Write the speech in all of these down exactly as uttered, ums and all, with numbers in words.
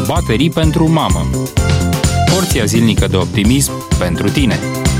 Baterii pentru mamă. Porția zilnică de optimism pentru tine.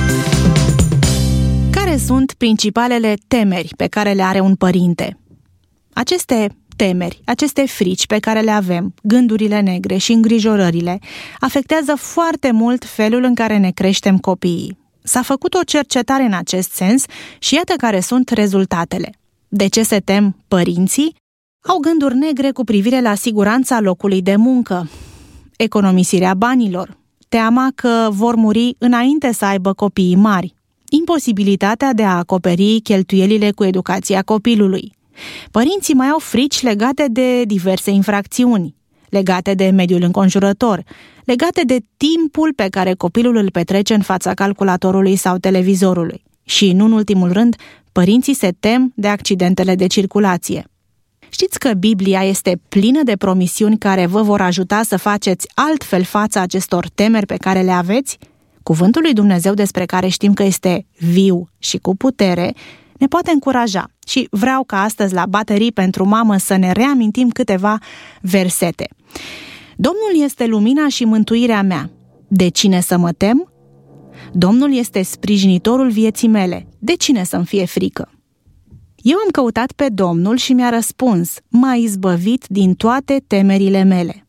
Care sunt principalele temeri pe care le are un părinte? Aceste temeri, aceste frici pe care le avem, gândurile negre și îngrijorările, afectează foarte mult felul în care ne creștem copiii. S-a făcut o cercetare în acest sens și iată care sunt rezultatele. De ce se tem părinții? Au gânduri negre cu privire la siguranța locului de muncă, economisirea banilor, teama că vor muri înainte să aibă copiii mari, imposibilitatea de a acoperi cheltuielile cu educația copilului. Părinții mai au frici legate de diverse infracțiuni, legate de mediul înconjurător, legate de timpul pe care copilul îl petrece în fața calculatorului sau televizorului. Și, în ultimul rând, părinții se tem de accidentele de circulație. Știți că Biblia este plină de promisiuni care vă vor ajuta să faceți altfel fața acestor temeri pe care le aveți? Cuvântul lui Dumnezeu, despre care știm că este viu și cu putere, ne poate încuraja și vreau ca astăzi la Baterii pentru mamă să ne reamintim câteva versete. Domnul este lumina și mântuirea mea. De cine să mă tem? Domnul este sprijinitorul vieții mele. De cine să-mi fie frică? Eu am căutat pe Domnul și mi-a răspuns, m-a izbăvit din toate temerile mele.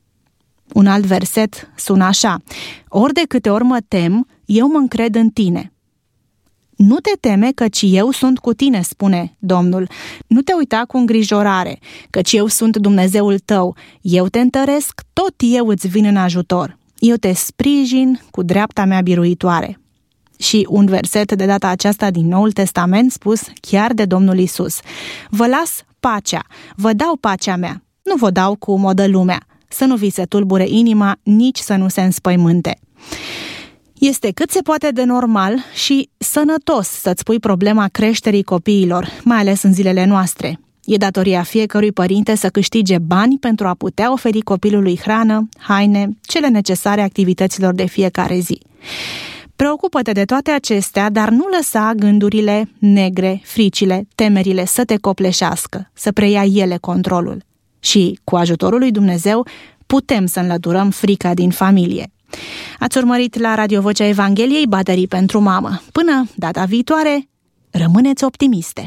Un alt verset sună așa: ori de câte ori mă tem, eu mă încred în tine. Nu te teme, căci eu sunt cu tine, spune Domnul. Nu te uita cu îngrijorare, căci eu sunt Dumnezeul tău. Eu te întăresc, tot eu îți vin în ajutor. Eu te sprijin cu dreapta mea biruitoare. Și un verset de data aceasta din Noul Testament spus chiar de Domnul Iisus: vă las pacea, vă dau pacea mea, nu vă dau cum o dă lumea. Să nu vi se tulbure inima, nici să nu se înspăimânte. Este cât se poate de normal și sănătos să-ți pui problema creșterii copiilor, mai ales în zilele noastre. E datoria fiecărui părinte să câștige bani pentru a putea oferi copilului hrană, haine, cele necesare activităților de fiecare zi. Preocupă-te de toate acestea, dar nu lăsa gândurile negre, fricile, temerile să te copleșească, să preia ele controlul. Și, cu ajutorul lui Dumnezeu, putem să înlăturăm frica din familie. Ați urmărit la Radio Vocea Evangheliei Baterii pentru mamă. Până data viitoare, rămâneți optimiste!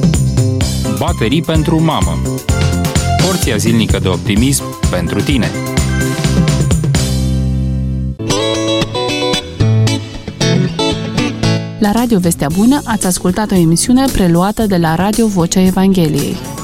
Baterii pentru mamă. Porția zilnică de optimism pentru tine. La Radio Vestea Bună ați ascultat o emisiune preluată de la Radio Vocea Evangheliei.